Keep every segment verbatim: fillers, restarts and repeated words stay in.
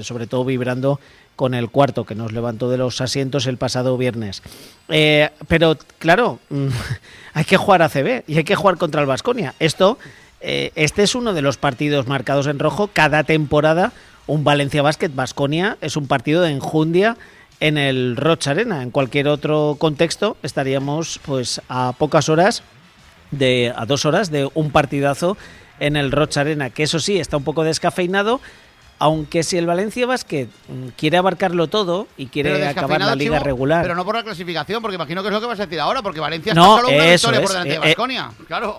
eh, sobre todo vibrando con el cuarto, que nos levantó de los asientos el pasado viernes. Eh, pero, claro, hay que jugar A C B y hay que jugar contra el Baskonia. Esto, eh, este es uno de los partidos marcados en rojo. Cada temporada, un Valencia Basket Baskonia es un partido de enjundia en el Roig Arena. En cualquier otro contexto estaríamos pues a pocas horas, de a dos horas de un partidazo en el Roig Arena, que eso sí, está un poco descafeinado. Aunque si el Valencia Basket quiere abarcarlo todo y quiere acabar la liga Chivo, regular... Pero no por la clasificación, porque imagino que es lo que vas a decir ahora, porque Valencia no, está solo una victoria es, por delante eh, de Baskonia. Eh, claro.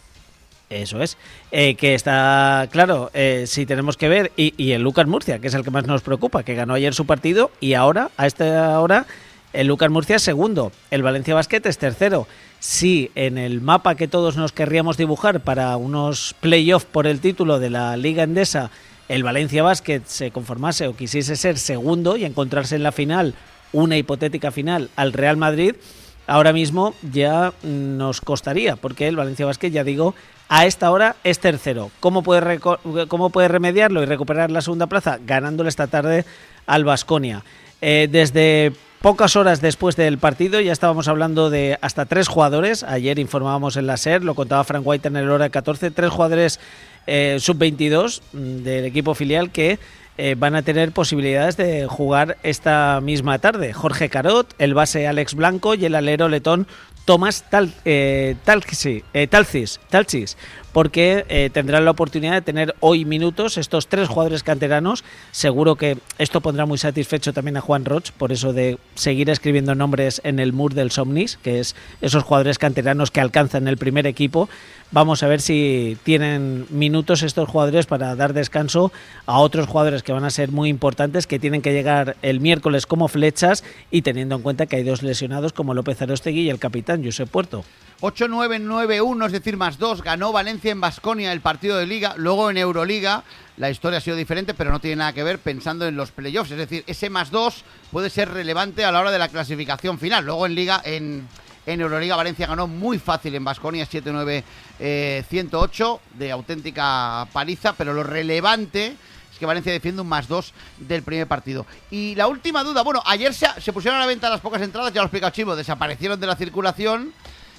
Eso es. Eh, que está claro, eh, si tenemos que ver... Y, y el Lucas Murcia, que es el que más nos preocupa, que ganó ayer su partido y ahora, a esta hora, el Lucas Murcia es segundo. El Valencia Basket es tercero. Si en el mapa que todos nos querríamos dibujar para unos playoffs por el título de la Liga Endesa, el Valencia Basket se conformase o quisiese ser segundo y encontrarse en la final, una hipotética final, al Real Madrid, ahora mismo ya nos costaría, porque el Valencia Basket, ya digo, a esta hora es tercero. ¿Cómo puede, reco- cómo puede remediarlo y recuperar la segunda plaza? Ganándole esta tarde al Baskonia. Eh, desde pocas horas después del partido ya estábamos hablando de hasta tres jugadores. Ayer informábamos en la SER, lo contaba Frank White en el Hora catorce, tres jugadores Eh, sub veintidós del equipo filial que eh, van a tener posibilidades de jugar esta misma tarde. Jorge Carot, el base Alex Blanco y el alero letón Tomás Tal, eh, Talcis, eh, Talcis, Talcis, porque eh, tendrán la oportunidad de tener hoy minutos estos tres jugadores canteranos. Seguro que esto pondrá muy satisfecho también a Juan Roig, por eso de seguir escribiendo nombres en el mur del Somnis, que es esos jugadores canteranos que alcanzan el primer equipo. Vamos a ver si tienen minutos estos jugadores para dar descanso a otros jugadores que van a ser muy importantes, que tienen que llegar el miércoles como flechas, y teniendo en cuenta que hay dos lesionados como López Aróstegui y el capitán Josep Puerto. ocho nueve nueve uno, es decir, más dos, ganó Valencia en Baskonia el partido de Liga. Luego en Euroliga la historia ha sido diferente, pero no tiene nada que ver pensando en los playoffs. Es decir, ese más dos puede ser relevante a la hora de la clasificación final. Luego en Liga, en, en Euroliga, Valencia ganó muy fácil en Baskonia, siete nueve ciento ocho, de auténtica paliza, pero lo relevante es que Valencia defiende un más dos del primer partido. Y la última duda, bueno, ayer se, se pusieron a la venta las pocas entradas, ya lo ha explicado Chivo, desaparecieron de la circulación.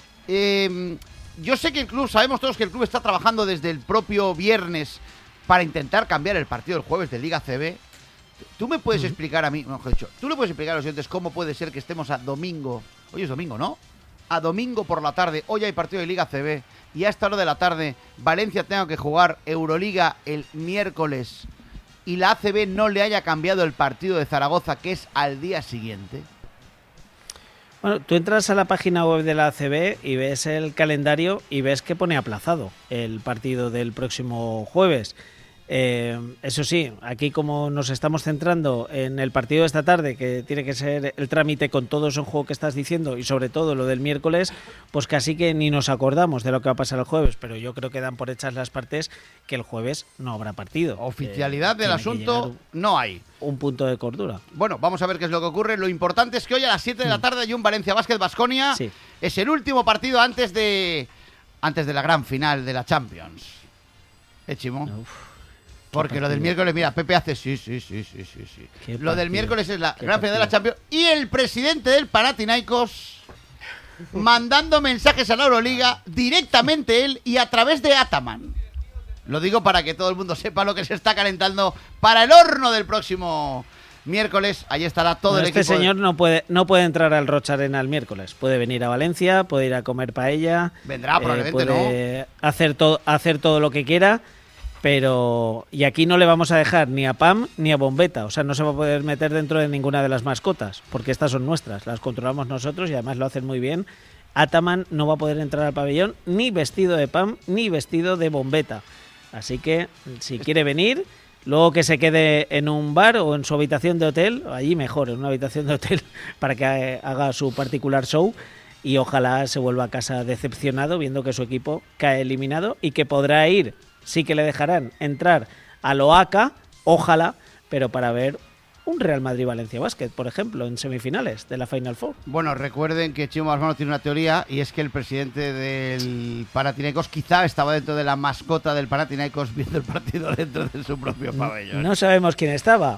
Eh, yo sé que el club, sabemos todos que el club está trabajando desde el propio viernes para intentar cambiar el partido del jueves de Liga C B. ¿Tú me puedes uh-huh. explicar a mí, mejor dicho, tú le puedes explicar a los oyentes cómo puede ser que estemos a domingo, hoy es domingo, ¿no? A domingo por la tarde, hoy hay partido de Liga C B, y a esta hora de la tarde Valencia tenga que jugar Euroliga el miércoles y la A C B no le haya cambiado el partido de Zaragoza, que es al día siguiente? Bueno, tú entras a la página web de la A C B y ves el calendario y ves que pone aplazado el partido del próximo jueves. Eh, eso sí, aquí como nos estamos centrando en el partido de esta tarde, que tiene que ser el trámite con todo ese juego que estás diciendo y sobre todo lo del miércoles, pues casi que ni nos acordamos de lo que va a pasar el jueves, pero yo creo que dan por hechas las partes que el jueves no habrá partido. Oficialidad eh, del asunto no hay. Un punto de cordura. Bueno, vamos a ver qué es lo que ocurre. Lo importante es que hoy a las siete de la tarde hay un Valencia Basket Baskonia. Sí. Es el último partido antes de antes de la gran final de la Champions. ¿Eh, Chimo? Uf. Porque lo del miércoles, mira, Pepe hace sí, sí, sí, sí, sí, sí. Lo del miércoles es la gran final de la Champions. Y el presidente del Panathinaikos mandando mensajes a la Euroliga, directamente él y a través de Ataman. Lo digo para que todo el mundo sepa lo que se está calentando para el horno del próximo miércoles. Allí estará todo bueno, el este equipo. Este señor de... no puede no puede entrar al Roig Arena el miércoles. Puede venir a Valencia, puede ir a comer paella. Vendrá, probablemente, eh, puede ¿no? hacer, to- hacer todo lo que quiera. Pero, y aquí no le vamos a dejar ni a Pam ni a Bombeta, o sea, no se va a poder meter dentro de ninguna de las mascotas, porque estas son nuestras, las controlamos nosotros y además lo hacen muy bien. Ataman no va a poder entrar al pabellón ni vestido de Pam ni vestido de Bombeta, así que si quiere venir, luego que se quede en un bar o en su habitación de hotel, allí mejor, en una habitación de hotel, para que haga su particular show. Y ojalá se vuelva a casa decepcionado viendo que su equipo cae eliminado y que podrá ir, sí que le dejarán entrar al Oaca, ojalá, pero para ver un Real Madrid-Valencia Basket, por ejemplo, en semifinales de la Final Four. Bueno, recuerden que Chimo Basmano tiene una teoría, y es que el presidente del Panathinaikos quizá estaba dentro de la mascota del Panathinaikos viendo el partido dentro de su propio pabellón. No sabemos quién estaba,